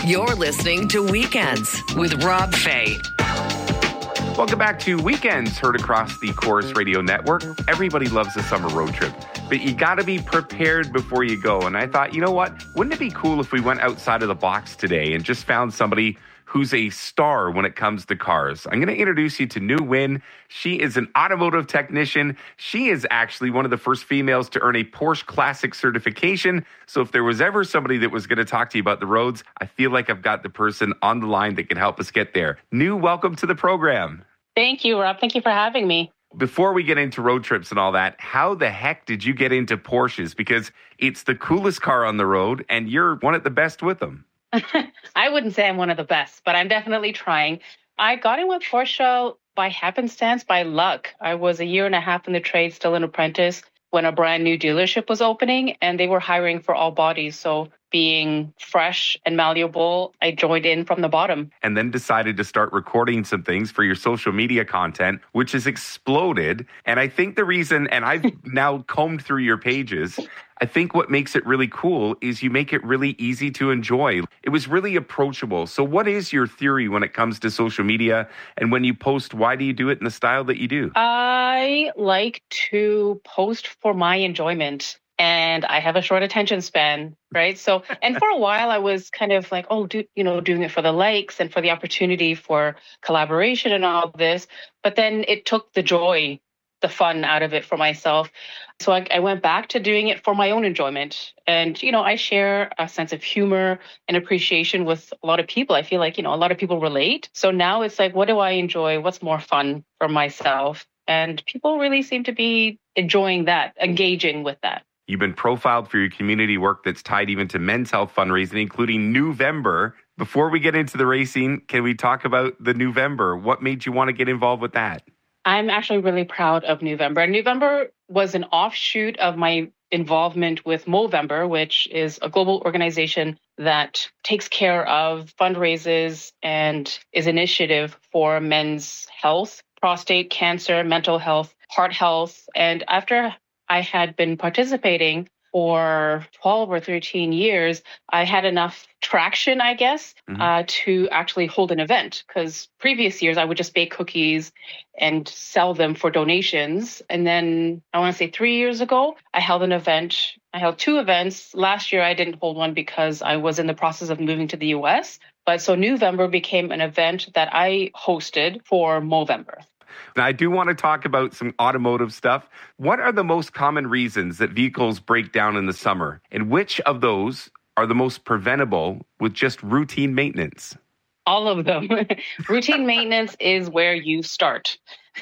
You're listening to Weekends with Rob Fay. Welcome back to Weekends, heard across the Chorus Radio Network. Everybody loves a summer road trip, but you got to be prepared before you go. And I thought, you know what? Wouldn't it be cool if we went outside of the box today and just found somebody who's a star when it comes to cars? I'm going to introduce you to New Win. She is an automotive technician. She is actually one of the first females to earn a Porsche Classic certification. So if there was ever somebody that was going to talk to you about the roads, I feel like I've got the person on the line that can help us get there. New, welcome to the program. Thank you, Rob. Thank you for having me. Before we get into road trips and all that, how the heck did you get into Porsches? Because it's the coolest car on the road, and you're one of the best with them. I wouldn't say I'm one of the best, but I'm definitely trying. I got in with Porsche by happenstance, by luck. I was a year and a half in the trade, still an apprentice, when a brand new dealership was opening, and they were hiring for all bodies. So being fresh and malleable, I joined in from the bottom. And then decided to start recording some things for your social media content, which has exploded. And I think the reason, and I've now combed through your pages, I think what makes it really cool is you make it really easy to enjoy. It was really approachable. So what is your theory when it comes to social media? And when you post, why do you do it in the style that you do? I like to post for my enjoyment. And I have a short attention span, right? So, and for a while I was kind of like, doing it for the likes and for the opportunity for collaboration and all this. But then it took the joy, the fun out of it for myself. So I went back to doing it for my own enjoyment. And, I share a sense of humor and appreciation with a lot of people. I feel like, a lot of people relate. So now it's like, what do I enjoy? What's more fun for myself? And people really seem to be enjoying that, engaging with that. You've been profiled for your community work that's tied even to men's health fundraising, including Nuvember. Before we get into the racing, can we talk about the Nuvember? What made you want to get involved with that? I'm actually really proud of Nuvember. Nuvember was an offshoot of my involvement with Movember, which is a global organization that takes care of fundraisers and is an initiative for men's health, prostate cancer, mental health, heart health. And after I had been participating for 12 or 13 years, I had enough traction, I guess, to actually hold an event. Because previous years, I would just bake cookies and sell them for donations. And then I want to say 3 years ago, I held an event. I held two events. Last year, I didn't hold one because I was in the process of moving to the US. But so Nuvember became an event that I hosted for Movember. Now, I do want to talk about some automotive stuff. What are the most common reasons that vehicles break down in the summer? And which of those are the most preventable with just routine maintenance? All of them. Routine maintenance is where you start.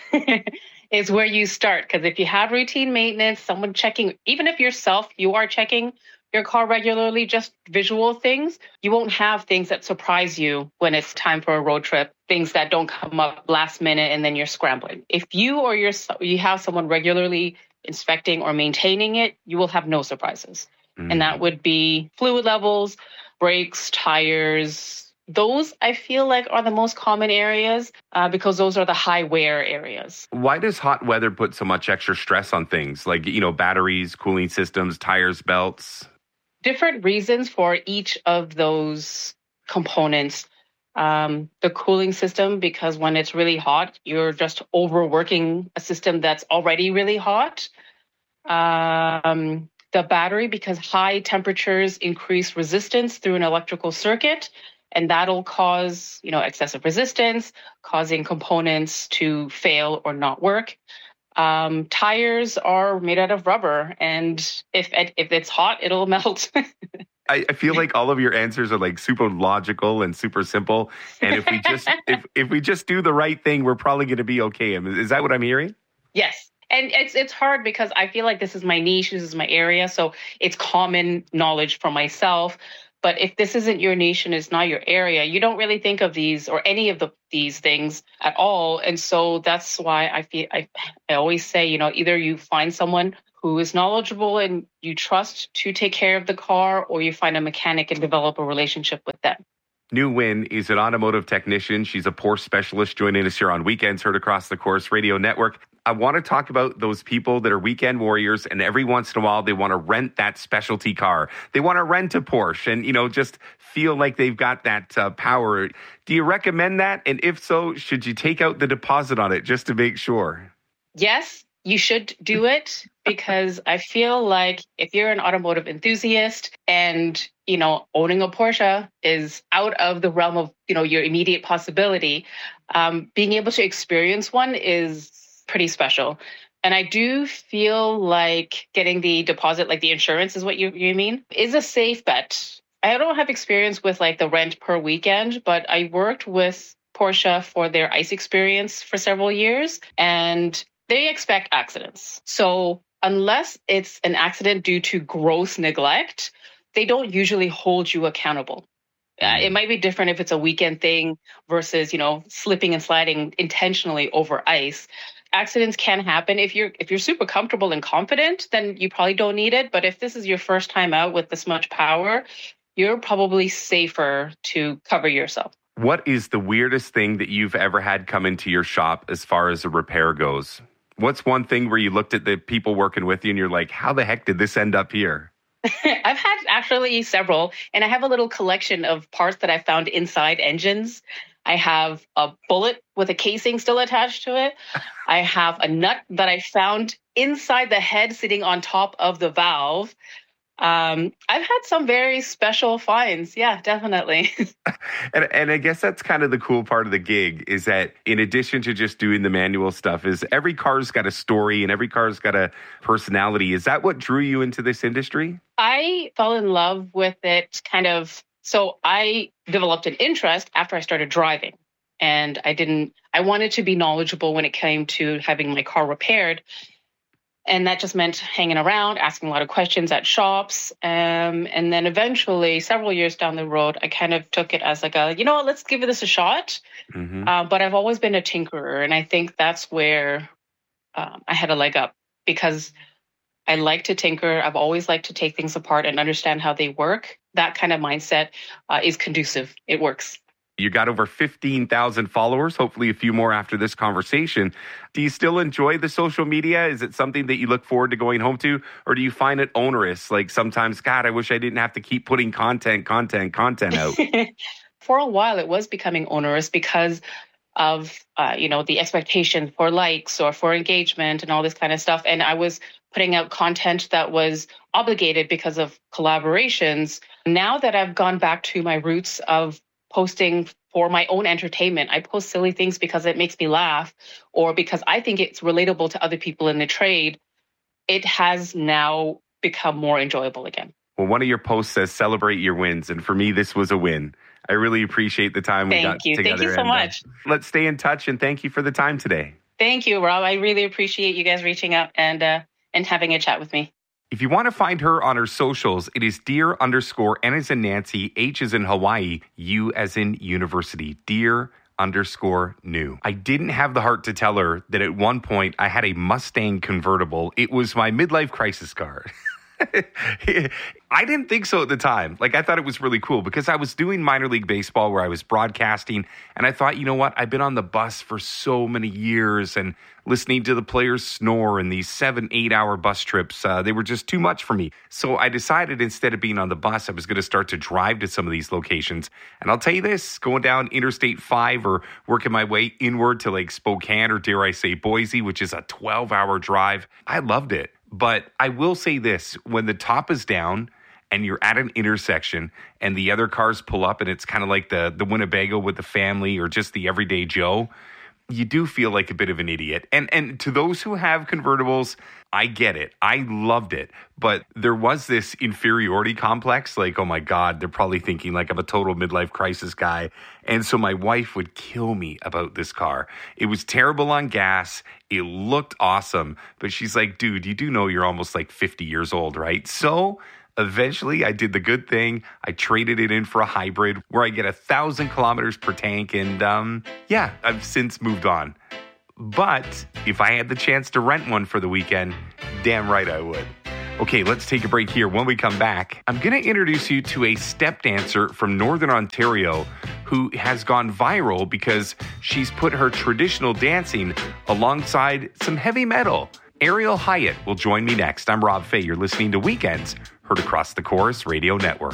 Is where you start. Because if you have routine maintenance, someone checking, even if you are checking your car regularly, just visual things, you won't have things that surprise you when it's time for a road trip, things that don't come up last minute and then you're scrambling. If you or you have someone regularly inspecting or maintaining it, you will have no surprises. And that would be fluid levels, brakes, tires. Those I feel like are the most common areas because those are the high wear areas. Why does hot weather put so much extra stress on things like, batteries, cooling systems, tires, belts? Different reasons for each of those components. The cooling system, because when it's really hot, you're just overworking a system that's already really hot. The battery, because high temperatures increase resistance through an electrical circuit, and that'll cause, excessive resistance, causing components to fail or not work. Tires are made out of rubber, and if it's hot, it'll melt. I feel like all of your answers are like super logical and super simple. And if we just if we just do the right thing, we're probably going to be okay. Is that what I'm hearing? Yes. And it's hard because I feel like this is my niche, this is my area. So it's common knowledge for myself. But if this isn't your niche and it's not your area, you don't really think of these or any of these things at all. And so that's why I always say, either you find someone who is knowledgeable and you trust to take care of the car, or you find a mechanic and develop a relationship with them. New Win is an automotive technician. She's a Porsche specialist joining us here on Weekends, heard across the Chorus Radio Network. I want to talk about those people that are weekend warriors and every once in a while they want to rent that specialty car. They want to rent a Porsche and, just feel like they've got that power. Do you recommend that? And if so, should you take out the deposit on it just to make sure? Yes, you should do it because I feel like if you're an automotive enthusiast and, owning a Porsche is out of the realm of, your immediate possibility, being able to experience one is pretty special. And I do feel like getting the deposit, like the insurance is what you mean, is a safe bet. I don't have experience with like the rent per weekend, but I worked with Porsche for their ICE experience for several years and they expect accidents. So unless it's an accident due to gross neglect, they don't usually hold you accountable. It might be different if it's a weekend thing versus, slipping and sliding intentionally over ice. Accidents can happen. If you're super comfortable and confident, then you probably don't need it. But if this is your first time out with this much power, you're probably safer to cover yourself. What is the weirdest thing that you've ever had come into your shop as far as a repair goes? What's one thing where you looked at the people working with you and you're like, how the heck did this end up here? I've had actually several, and I have a little collection of parts that I found inside engines. I have a bullet with a casing still attached to it. I have a nut that I found inside the head sitting on top of the valve. I've had some very special finds. Yeah, definitely. And I guess that's kind of the cool part of the gig is that in addition to just doing the manual stuff is every car's got a story and every car's got a personality. Is that what drew you into this industry? I fell in love with it so I developed an interest after I started driving. And I wanted to be knowledgeable when it came to having my car repaired. And that just meant hanging around, asking a lot of questions at shops. And then eventually, several years down the road, I kind of took it as like let's give this a shot. Mm-hmm. But I've always been a tinkerer. And I think that's where I had a leg up because I like to tinker. I've always liked to take things apart and understand how they work. That kind of mindset is conducive. It works. You got over 15,000 followers, hopefully a few more after this conversation. Do you still enjoy the social media? Is it something that you look forward to going home to? Or do you find it onerous? Like sometimes, God, I wish I didn't have to keep putting content out. For a while, it was becoming onerous because of, the expectation for likes or for engagement and all this kind of stuff. And I was putting out content that was obligated because of collaborations. Now that I've gone back to my roots of posting for my own entertainment. I post silly things because it makes me laugh or because I think it's relatable to other people in the trade. It has now become more enjoyable again. Well, one of your posts says celebrate your wins. And for me, this was a win. I really appreciate the time we got together. Thank you so much. Let's stay in touch and thank you for the time today. Thank you, Rob. I really appreciate you guys reaching out and having a chat with me. If you want to find her on her socials, it is Dear_N as in Nancy, H as in Hawaii, U as in University, Dear_New. I didn't have the heart to tell her that at one point I had a Mustang convertible. It was my midlife crisis car. I didn't think so at the time. Like, I thought it was really cool because I was doing minor league baseball where I was broadcasting. And I thought, you know what? I've been on the bus for so many years and listening to the players snore and these 7-8 hour bus trips. They were just too much for me. So I decided instead of being on the bus, I was going to start to drive to some of these locations. And I'll tell you this, going down Interstate 5 or working my way inward to like Spokane or dare I say Boise, which is a 12-hour drive, I loved it. But I will say this, when the top is down and you're at an intersection and the other cars pull up and it's kind of like the Winnebago with the family or just the everyday Joe, you do feel like a bit of an idiot. And to those who have convertibles, I get it. I loved it. But there was this inferiority complex, like, oh my God, they're probably thinking like I'm a total midlife crisis guy. And so my wife would kill me about this car. It was terrible on gas. It looked awesome. But she's like, dude, you do know you're almost like 50 years old, right? So eventually, I did the good thing. I traded it in for a hybrid where I get 1,000 kilometers per tank. And I've since moved on. But if I had the chance to rent one for the weekend, damn right I would. Okay, let's take a break here. When we come back, I'm going to introduce you to a step dancer from Northern Ontario who has gone viral because she's put her traditional dancing alongside some heavy metal. Ariel Hyatt will join me next. I'm Rob Fay. You're listening to Weekends, heard across the Corus Radio Network.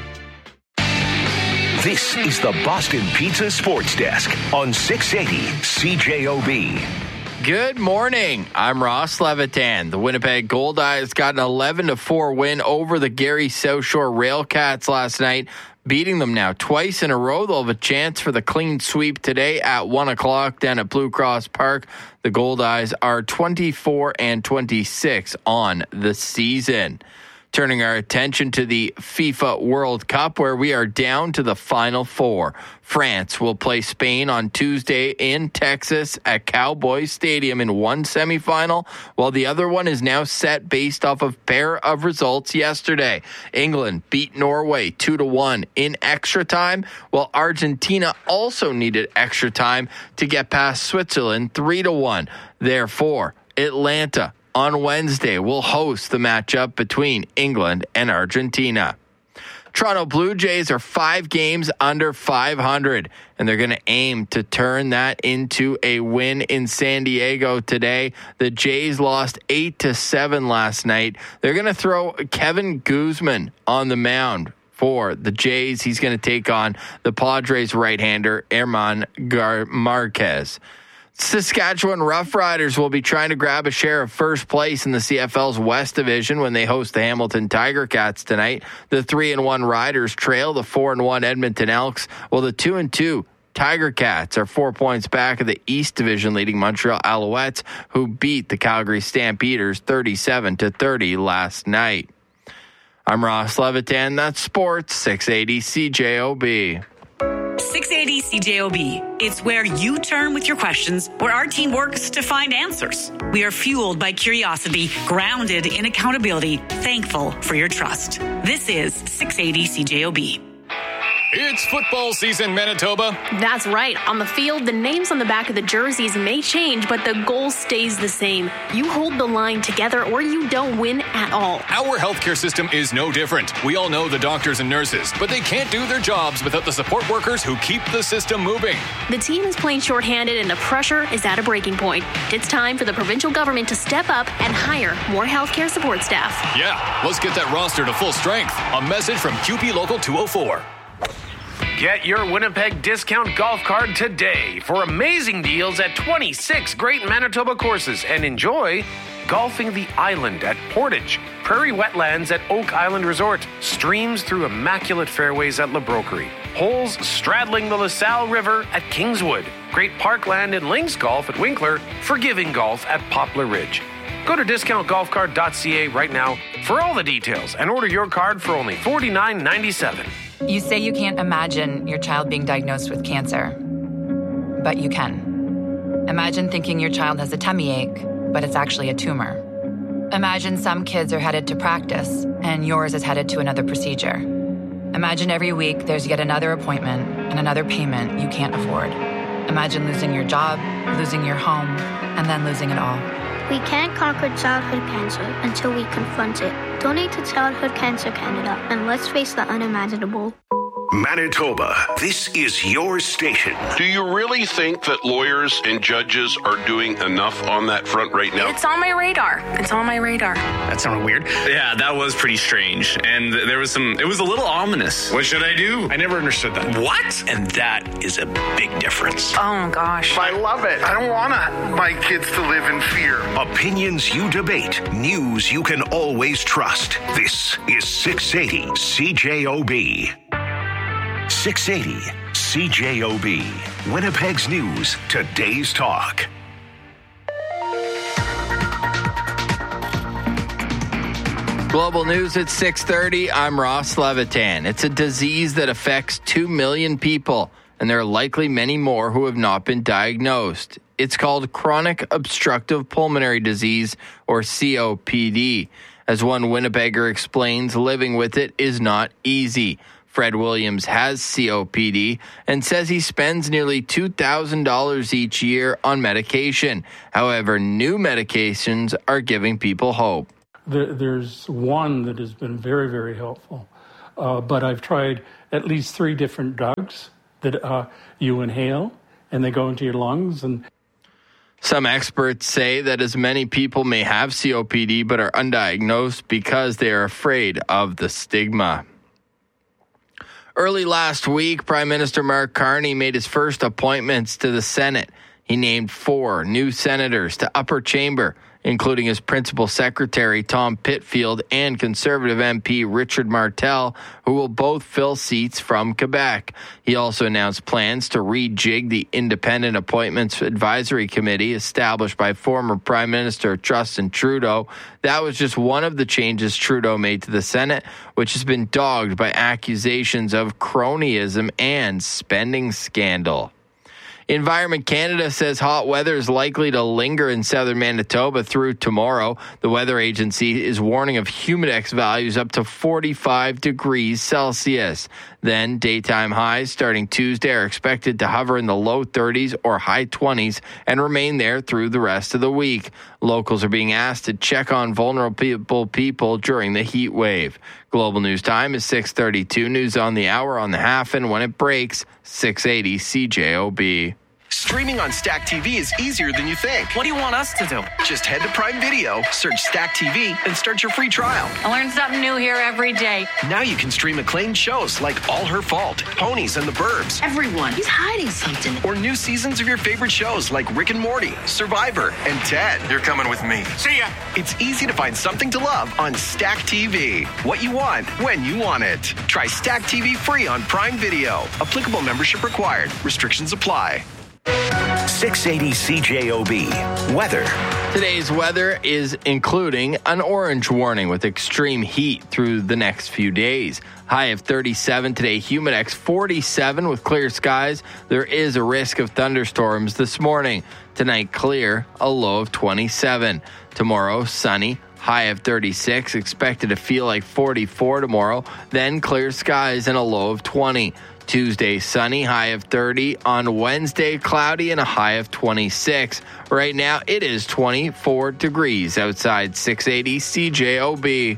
This is the Boston Pizza Sports Desk on 680 CJOB. Good morning. I'm Ross Levitan. The Winnipeg Goldeyes got an 11-4 win over the Gary South Shore Railcats last night, beating them now twice in a row. They'll have a chance for the clean sweep today at 1 o'clock down at Blue Cross Park. The Goldeyes are 24-26 on the season. Turning our attention to the FIFA World Cup, where we are down to the Final Four. France will play Spain on Tuesday in Texas at Cowboys Stadium in one semifinal, while the other one is now set based off of pair of results yesterday. England beat Norway 2-1 in extra time, while Argentina also needed extra time to get past Switzerland 3-1. Therefore, Atlanta on Wednesday will host the matchup between England and Argentina. Toronto Blue Jays are 5 games under 500, and they're going to aim to turn that into a win in San Diego today. The Jays lost 8-7 last night. They're going to throw Kevin Guzman on the mound for the Jays. He's going to take on the Padres right-hander German Marquez. Saskatchewan Roughriders will be trying to grab a share of first place in the CFL's West Division when they host the Hamilton Tiger Cats tonight. The 3-1 Riders trail the 4-1 Edmonton Elks, while the 2-2 Tiger Cats are 4 points back of the East Division leading Montreal Alouettes, who beat the Calgary Stampeders 37-30 last night. I'm Ross Levitan. That's Sports 680 CJOB. 680 CJOB. It's where you turn with your questions, where our team works to find answers. We are fueled by curiosity, grounded in accountability, thankful for your trust. This is 680 CJOB. It's football season, Manitoba. That's right. On the field, the names on the back of the jerseys may change, but the goal stays the same. You hold the line together or you don't win at all. Our healthcare system is no different. We all know the doctors and nurses, but they can't do their jobs without the support workers who keep the system moving. The team is playing shorthanded and the pressure is at a breaking point. It's time for the provincial government to step up and hire more healthcare support staff. Yeah, let's get that roster to full strength. A message from QP Local 204. Get your Winnipeg discount golf card today for amazing deals at 26 great Manitoba courses, and enjoy golfing the island at Portage, prairie wetlands at Oak Island Resort, streams through immaculate fairways at La Broquerie, holes straddling the LaSalle River at Kingswood, great parkland and links golf at Winkler, forgiving golf at Poplar Ridge. Go to discountgolfcard.ca right now for all the details and order your card for only $49.97. You say you can't imagine your child being diagnosed with cancer, but you can. Imagine thinking your child has a tummy ache, but it's actually a tumor. Imagine some kids are headed to practice, and yours is headed to another procedure. Imagine every week there's yet another appointment and another payment you can't afford. Imagine losing your job, losing your home, and then losing it all. We can't conquer childhood cancer until we confront it. Donate to Childhood Cancer Canada, and let's face the unimaginable. Manitoba, this is your station. Do you really think that lawyers and judges are doing enough on that front right now? It's on my radar. That sounded weird. Yeah, that was pretty strange. And it was a little ominous. What should I do? I never understood that. What? And that is a big difference. Oh, gosh. I love it. I don't want my kids to live in fear. Opinions you debate. News you can always trust. This is 680 CJOB. 680 CJOB. Winnipeg's News, today's talk. Global News at 6:30. I'm Ross Levitan. It's a disease that affects 2 million people, and there are likely many more who have not been diagnosed. It's called chronic obstructive pulmonary disease, or COPD. As one Winnipegger explains, living with it is not easy. Fred Williams has COPD and says he spends nearly $2,000 each year on medication. However, new medications are giving people hope. There's one that has been very, very helpful, but I've tried at least 3 different drugs, that you inhale, and they go into your lungs. And some experts say that as many people may have COPD but are undiagnosed because they are afraid of the stigma. Early last week, Prime Minister Mark Carney made his first appointments to the Senate. He named 4 new senators to upper chamber, including his principal secretary, Tom Pitfield, and Conservative MP Richard Martel, who will both fill seats from Quebec. He also announced plans to rejig the Independent Appointments Advisory Committee established by former Prime Minister Justin Trudeau. That was just one of the changes Trudeau made to the Senate, which has been dogged by accusations of cronyism and spending scandal. Environment Canada says hot weather is likely to linger in southern Manitoba through tomorrow. The weather agency is warning of humidex values up to 45 degrees Celsius. Then daytime highs starting Tuesday are expected to hover in the low 30s or high 20s and remain there through the rest of the week. Locals are being asked to check on vulnerable people during the heat wave. Global News Time is 6:32. News on the hour on the half, and when it breaks, 680 CJOB. Streaming on Stack TV is easier than you think. What do you want us to do? Just head to Prime Video, search Stack TV, and start your free trial. I learn something new here every day. Now you can stream acclaimed shows like All Her Fault, Ponies and the Burbs. Everyone, he's hiding something. Or new seasons of your favorite shows like Rick and Morty, Survivor, and Ted. You're coming with me. See ya! It's easy to find something to love on Stack TV. What you want, when you want it. Try Stack TV free on Prime Video. Applicable membership required. Restrictions apply. 680 CJOB. Weather. Today's weather is including an orange warning with extreme heat through the next few days. High of 37 today, humidex 47 with clear skies. There is a risk of thunderstorms this morning. Tonight, clear, a low of 27. Tomorrow, sunny. High of 36, expected to feel like 44 tomorrow. Then clear skies and a low of 20. Tuesday, sunny, high of 30. On Wednesday, cloudy and a high of 26. Right now, it is 24 degrees outside 680 CJOB.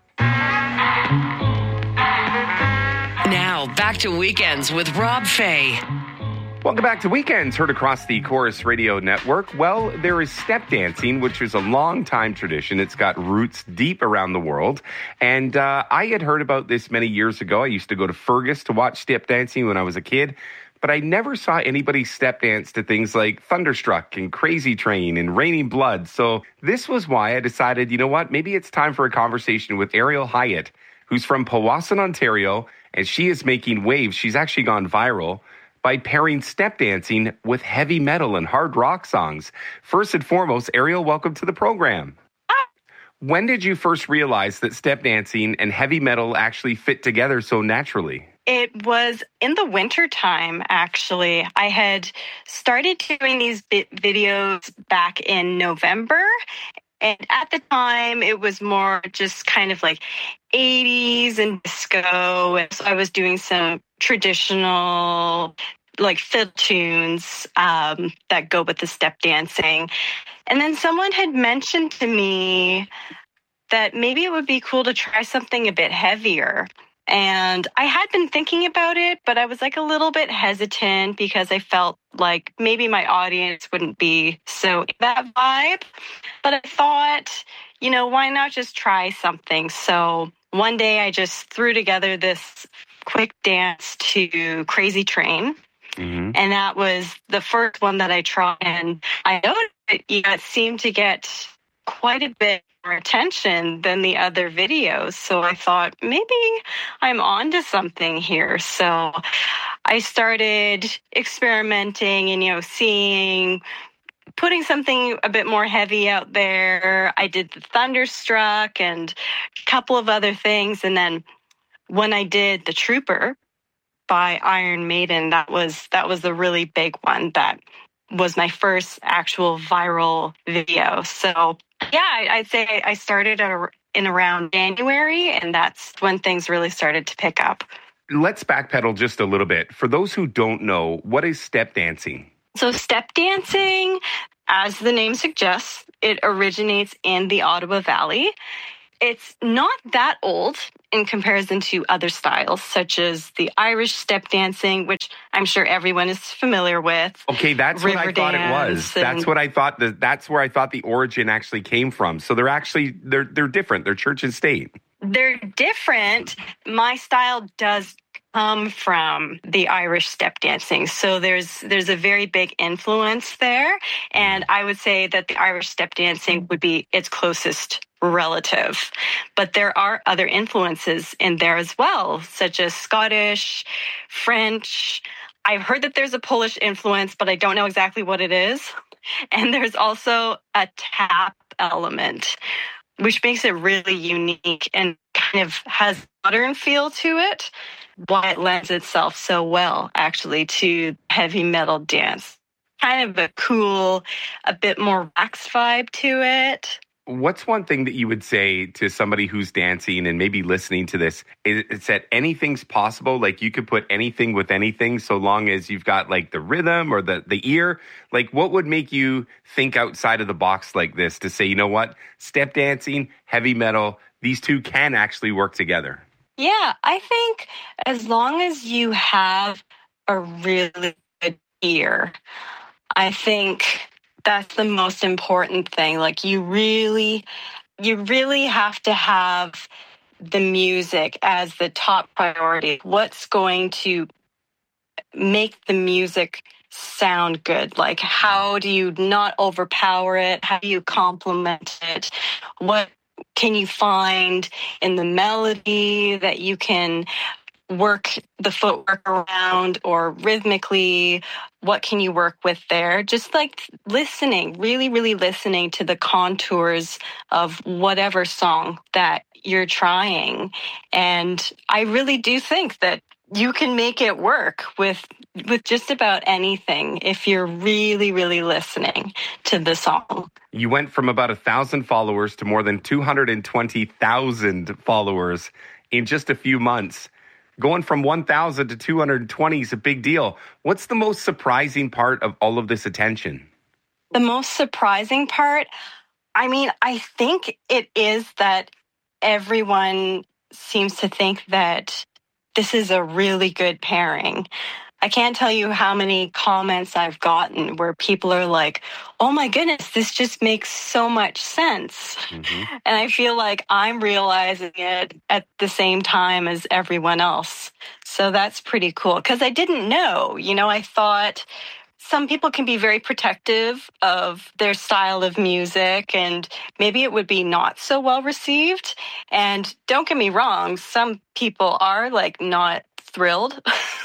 Now, back to Weekends with Rob Fay. Welcome back to Weekends, heard across the Chorus Radio Network. Well, there is step dancing, which is a long-time tradition. It's got roots deep around the world. And I had heard about this many years ago. I used to go to Fergus to watch step dancing when I was a kid. But I never saw anybody step dance to things like Thunderstruck and Crazy Train and Raining Blood. So this was why I decided, you know what, maybe it's time for a conversation with Ariel Hyatt, who's from Powassan, Ontario, and she is making waves. She's actually gone viral by pairing step dancing with heavy metal and hard rock songs. First and foremost, Ariel, welcome to the program. When did you first realize that step dancing and heavy metal actually fit together so naturally? It was in the winter time, actually. I had started doing these videos back in November. And at the time, it was more just kind of like 80s and disco. And so I was doing some traditional like fiddle tunes that go with the step dancing. And then someone had mentioned to me that maybe it would be cool to try something a bit heavier. And I had been thinking about it, but I was like a little bit hesitant because I felt like maybe my audience wouldn't be so in that vibe. But I thought, you know, why not just try something? So one day I just threw together this quick dance to Crazy Train. Mm-hmm. And that was the first one that I tried. And I noticed it seemed to get quite a bit more attention than the other videos. So I thought, maybe I'm onto something here. So I started experimenting and, putting something a bit more heavy out there. I did the Thunderstruck and a couple of other things. And then when I did the Trooper by Iron Maiden, that was the really big one that was my first actual viral video. So yeah, I'd say I started in around January, and that's when things really started to pick up. Let's backpedal just a little bit. For those who don't know, what is step dancing? So step dancing, as the name suggests, it originates in the Ottawa Valley. It's not that old in comparison to other styles, such as the Irish step dancing, which I'm sure everyone is familiar with. Okay, that's what I thought it was. That's what I thought. That's where I thought the origin actually came from. So they're different. They're church and state. They're different. My style does come from the Irish step dancing. So there's a very big influence there. And I would say that the Irish step dancing would be its closest relative. But there are other influences in there as well, such as Scottish, French. I've heard that there's a Polish influence, but I don't know exactly what it is. And there's also a tap element, which makes it really unique and kind of has modern feel to it, why it lends itself so well, actually, to heavy metal dance. Kind of a cool, a bit more wax vibe to it. What's one thing that you would say to somebody who's dancing and maybe listening to this? It's that anything's possible. Like you could put anything with anything so long as you've got like the rhythm or the ear. Like what would make you think outside of the box like this to say, you know what, step dancing, heavy metal, these two can actually work together? Yeah, I think as long as you have a really good ear, I think that's the most important thing. Like you really have to have the music as the top priority. What's going to make the music sound good? Like how do you not overpower it? How do you complement it? What can you find in the melody that you can work the footwork around, or rhythmically, what can you work with there? Just like listening, really, really listening to the contours of whatever song that you're trying. And I really do think that you can make it work with just about anything if you're really, really listening to the song. You went from about 1,000 followers to more than 220,000 followers in just a few months. Going from 1,000 to 220 is a big deal. What's the most surprising part of all of this attention? The most surprising part, I think it is that everyone seems to think that this is a really good pairing. I can't tell you how many comments I've gotten where people are like, oh my goodness, this just makes so much sense. Mm-hmm. And I feel like I'm realizing it at the same time as everyone else. So that's pretty cool because I didn't know, I thought some people can be very protective of their style of music and maybe it would be not so well received. And don't get me wrong, some people are like not thrilled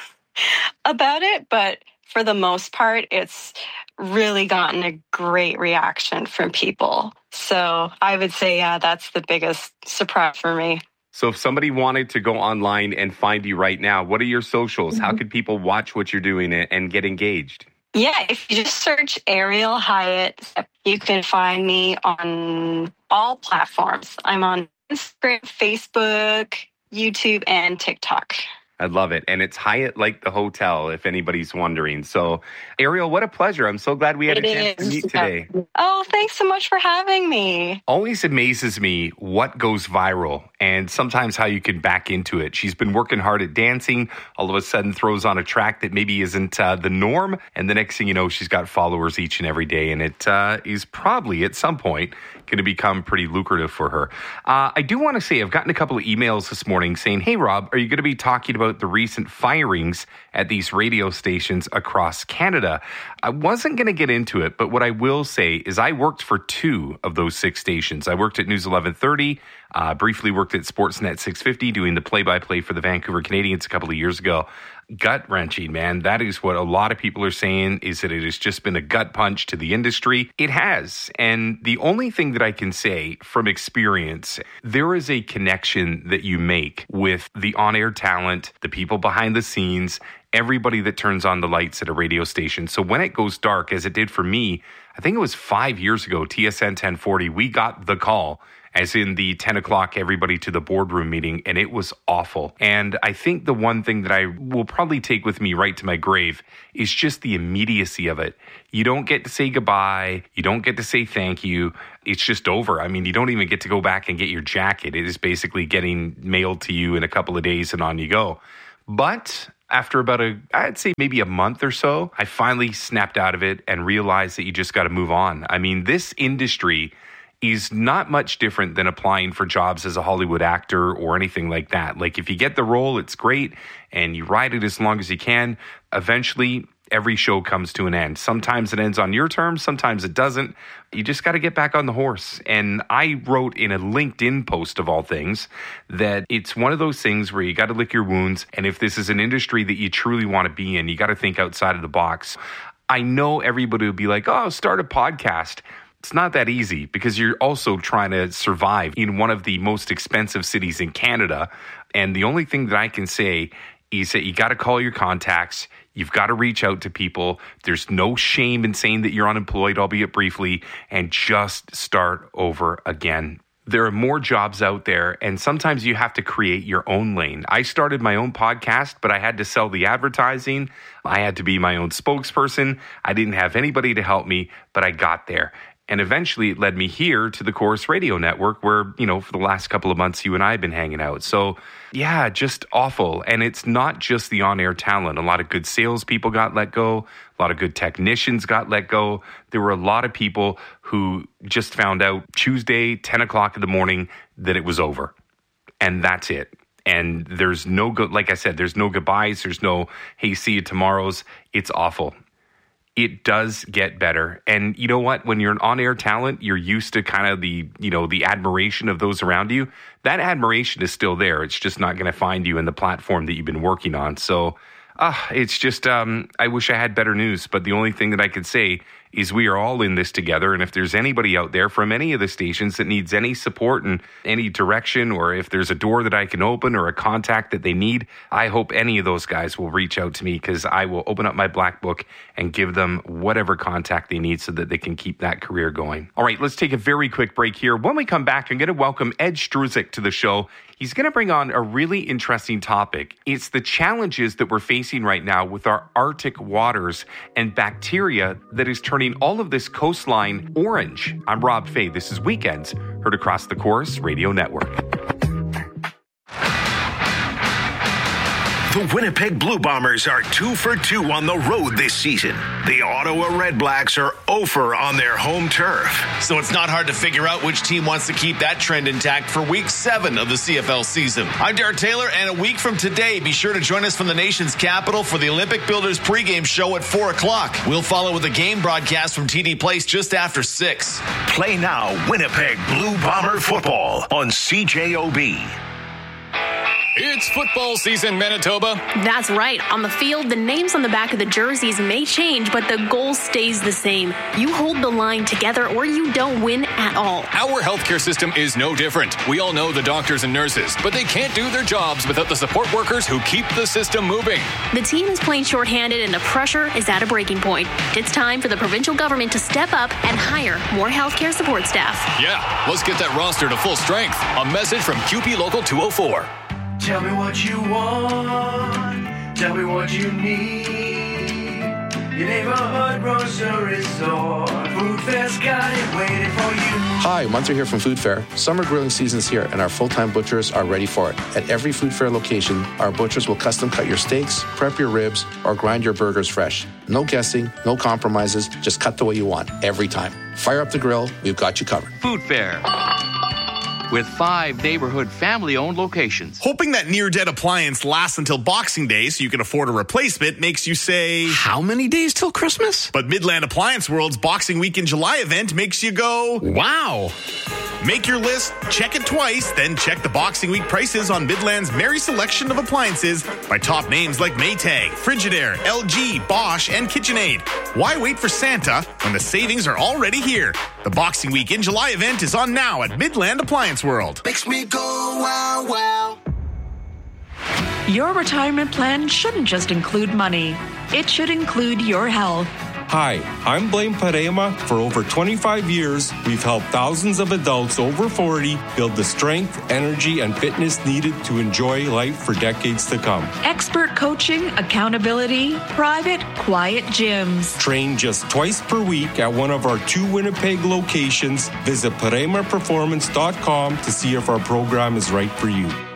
about it, but for the most part, it's really gotten a great reaction from people. So I would say, yeah, that's the biggest surprise for me. So if somebody wanted to go online and find you right now, what are your socials? Mm-hmm. How can people watch what you're doing and get engaged? Yeah, if you just search Ariel Hyatt, you can find me on all platforms. I'm on Instagram, Facebook, YouTube, and TikTok. I love it. And it's Hyatt like the hotel, if anybody's wondering. So, Ariel, what a pleasure. I'm so glad we had a chance to meet today. Oh, thanks so much for having me. Always amazes me what goes viral and sometimes how you can back into it. She's been working hard at dancing, all of a sudden throws on a track that maybe isn't the norm. And the next thing you know, she's got followers each and every day. And it is probably at some point going to become pretty lucrative for her. I do want to say I've gotten a couple of emails this morning saying, hey, Rob, are you going to be talking about the recent firings at these radio stations across Canada? I wasn't going to get into it, but what I will say is I worked for 2 of those 6 stations. I worked at News 1130, briefly worked at Sportsnet 650 doing the play-by-play for the Vancouver Canadians a couple of years ago. Gut-wrenching, man. That is what a lot of people are saying, is that it has just been a gut punch to the industry. It has. And the only thing that I can say from experience, there is a connection that you make with the on-air talent, the people behind the scenes, everybody that turns on the lights at a radio station. So when it goes dark, as it did for me, I think it was 5 years ago, TSN 1040, we got the call. as in the 10 o'clock everybody to the boardroom meeting, and it was awful. And I think the one thing that I will probably take with me right to my grave is just the immediacy of it. You don't get to say goodbye. You don't get to say thank you. It's just over. I mean, you don't even get to go back and get your jacket. It is basically getting mailed to you in a couple of days and on you go. But after about I'd say maybe a month or so, I finally snapped out of it and realized that you just got to move on. I mean, this industry is not much different than applying for jobs as a Hollywood actor or anything like that. Like, if you get the role, it's great, and you ride it as long as you can. Eventually, every show comes to an end. Sometimes it ends on your terms, sometimes it doesn't. You just got to get back on the horse. And I wrote in a LinkedIn post, of all things, that it's one of those things where you got to lick your wounds. And if this is an industry that you truly want to be in, you got to think outside of the box. I know everybody would be like, oh, start a podcast. It's not that easy, because you're also trying to survive in one of the most expensive cities in Canada. And the only thing that I can say is that you got to call your contacts. You've got to reach out to people. There's no shame in saying that you're unemployed, albeit briefly, and just start over again. There are more jobs out there, and sometimes you have to create your own lane. I started my own podcast, but I had to sell the advertising. I had to be my own spokesperson. I didn't have anybody to help me, but I got there. And eventually it led me here to the Chorus Radio Network where, for the last couple of months, you and I have been hanging out. So yeah, just awful. And it's not just the on-air talent. A lot of good salespeople got let go. A lot of good technicians got let go. There were a lot of people who just found out Tuesday, 10 o'clock in the morning, that it was over. And that's it. And there's no good, like I said, there's no goodbyes. There's no, hey, see you tomorrow's. It's awful. It does get better. And you know what? When you're an on-air talent, you're used to kind of the admiration of those around you. That admiration is still there. It's just not going to find you in the platform that you've been working on. So it's just, I wish I had better news. But the only thing that I could say is we are all in this together. And if there's anybody out there from any of the stations that needs any support and any direction, or if there's a door that I can open or a contact that they need, I hope any of those guys will reach out to me, because I will open up my black book and give them whatever contact they need so that they can keep that career going. All right, let's take a very quick break here. When we come back, I'm going to welcome Ed Struzik to the show. He's going to bring on a really interesting topic. It's the challenges that we're facing right now with our Arctic waters and bacteria that is turning all of this coastline orange. I'm Rob Fay. This is Weekends, heard across the Chorus Radio Network. The Winnipeg Blue Bombers are 2 for 2 on the road this season. The Ottawa Red Blacks are 0 for on their home turf. So it's not hard to figure out which team wants to keep that trend intact for Week 7 of the CFL season. I'm Derek Taylor, and a week from today, be sure to join us from the nation's capital for the Olympic Builders pregame show at 4 o'clock. We'll follow with a game broadcast from TD Place just after 6. Play now Winnipeg Blue Bomber football on CJOB. It's football season, Manitoba. That's right. On the field, the names on the back of the jerseys may change, but the goal stays the same. You hold the line together or you don't win at all. Our healthcare system is no different. We all know the doctors and nurses, but they can't do their jobs without the support workers who keep the system moving. The team is playing shorthanded and the pressure is at a breaking point. It's time for the provincial government to step up and hire more healthcare support staff. Yeah, let's get that roster to full strength. A message from QP Local 204. Tell me what you want, tell me what you need. Your neighborhood grocery store, Food Fair's got it waiting for you. Hi, Munter here from Food Fair. Summer grilling season's here and our full-time butchers are ready for it. At every Food Fair location, our butchers will custom cut your steaks, prep your ribs, or grind your burgers fresh. No guessing, no compromises, just cut the way you want, every time. Fire up the grill, we've got you covered. Food Fair, with 5 neighborhood family-owned locations. Hoping that near-dead appliance lasts until Boxing Day so you can afford a replacement makes you say, how many days till Christmas? But Midland Appliance World's Boxing Week in July event makes you go, wow. Make your list, check it twice, then check the Boxing Week prices on Midland's merry selection of appliances by top names like Maytag, Frigidaire, LG, Bosch, and KitchenAid. Why wait for Santa when the savings are already here? The Boxing Week in July event is on now at Midland Appliance World. Makes me go wow, wow. Your retirement plan shouldn't just include money. It should include your health. Hi, I'm Blaine Parema. For over 25 years, we've helped thousands of adults over 40 build the strength, energy, and fitness needed to enjoy life for decades to come. Expert coaching, accountability, private, quiet gyms. Train just twice per week at one of our 2 Winnipeg locations. Visit ParemaPerformance.com to see if our program is right for you.